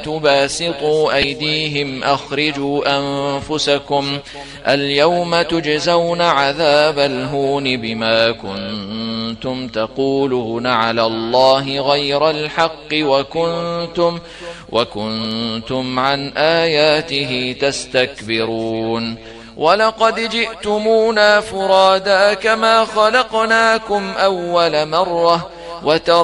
باسطوا أيديهم أخرجوا أنفسكم اليوم تجزون عذاب الهون بما كنتم تقولون على الله غير الحق وكنتم عن آياته تستكبرون ولقد جئتمونا فرادا كما خلقناكم أول مرة